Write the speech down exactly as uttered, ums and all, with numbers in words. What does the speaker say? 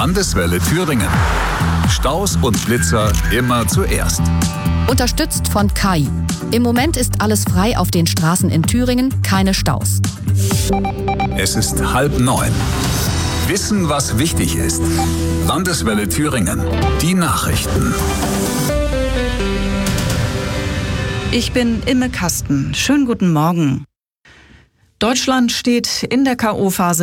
Landeswelle Thüringen. Staus und Blitzer immer zuerst. Unterstützt von K I. Im Moment ist alles frei auf den Straßen in Thüringen, keine Staus. Es ist halb neun. Wissen, was wichtig ist. Landeswelle Thüringen. Die Nachrichten. Ich bin Imme Kasten. Schönen guten Morgen. Deutschland steht in der K O-Phase